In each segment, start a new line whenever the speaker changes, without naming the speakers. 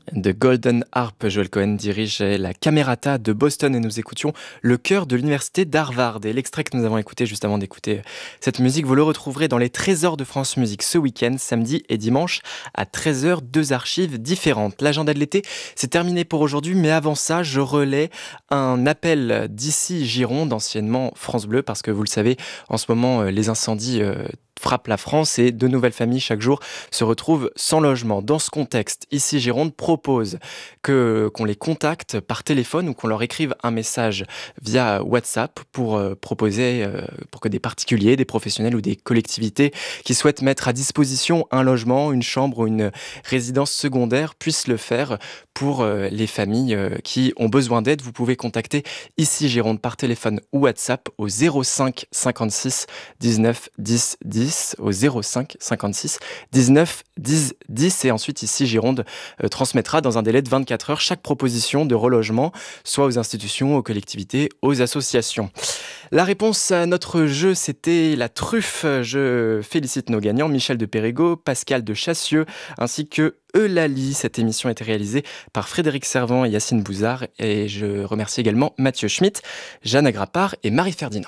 De Golden Harp, Joel Cohen dirigeait la Camerata de Boston et nous écoutions le chœur de l'université d'Harvard. Et l'extrait que nous avons écouté juste avant d'écouter cette musique, vous le retrouverez dans les Trésors de France Musique ce week-end, samedi et dimanche à 13h, deux archives différentes. L'agenda de l'été, c'est terminé pour aujourd'hui, mais avant ça, je relais un appel d'ici Gironde, anciennement France Bleu, parce que vous le savez, en ce moment, les incendies frappe la France et de nouvelles familles chaque jour se retrouvent sans logement. Dans ce contexte, ici Gironde propose qu'on les contacte par téléphone ou qu'on leur écrive un message via WhatsApp pour proposer pour que des particuliers, des professionnels ou des collectivités qui souhaitent mettre à disposition un logement, une chambre ou une résidence secondaire puissent le faire pour les familles qui ont besoin d'aide. Vous pouvez contacter ici Gironde par téléphone ou WhatsApp au 05 56 19 10 10 au 05 56 19 10 10 et ensuite ici Gironde transmettra dans un délai de 24 heures chaque proposition de relogement, soit aux institutions, aux collectivités, aux associations. La réponse à notre jeu, c'était la truffe. Je félicite nos gagnants, Michel de Périgueux, Pascal de Chassieux, ainsi que Eulalie. Cette émission a été réalisée par Frédéric Servant et Yacine Bouzard. Et je remercie également Mathieu Schmitt, Jeanne Agrapard et Marie Ferdinand.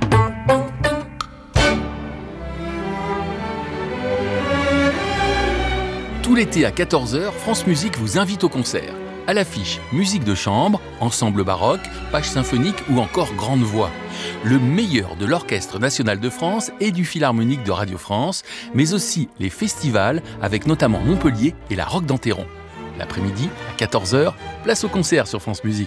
Tout l'été à 14h, France Musique vous invite au concert. À l'affiche, musique de chambre, ensemble baroque, page symphonique ou encore grande voix. Le meilleur de l'Orchestre national de France et du Philharmonique de Radio France, mais aussi les festivals avec notamment Montpellier et la Roque d'Enterron. L'après-midi, à 14h, place au concert sur France Musique.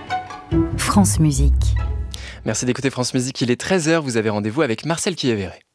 France Musique.
Merci d'écouter France Musique, il est 13h, vous avez rendez-vous avec Marcel Quillévéré.